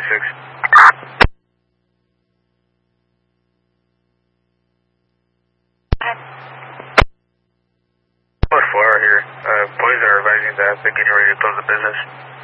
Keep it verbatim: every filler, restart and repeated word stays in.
six. Four here. Uh, boys are advising that they're getting ready to close the business.